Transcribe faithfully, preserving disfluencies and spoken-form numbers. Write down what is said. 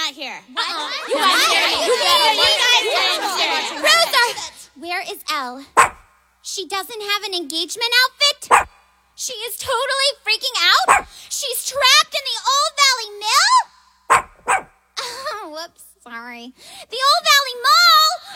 not here. What? Uh-uh. You guys here. You guys here. Rosa! Where is Elle? She doesn't have an engagement outfit? She is totally freaking out? She's trapped in the Old Valley Mill? Oh, whoops, sorry. The Old